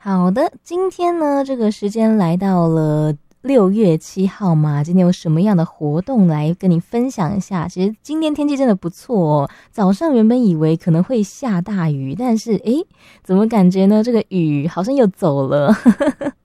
好的，今天呢，这个时间来到了6月7号嘛，今天有什么样的活动来跟你分享一下？其实今天天气真的不错哦，早上原本以为可能会下大雨，但是诶，怎么感觉呢？这个雨好像又走了。